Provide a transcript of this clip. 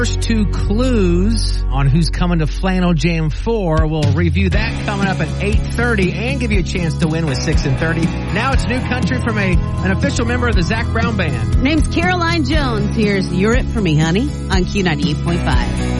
First two clues on who's coming to Flannel Jam 4. We'll review that coming up at 8:30 and give you a chance to win with 6 and 30. Now it's New Country from an official member of the Zac Brown Band. Name's Caroline Jones. Here's You're It For Me, Honey, on Q98.5.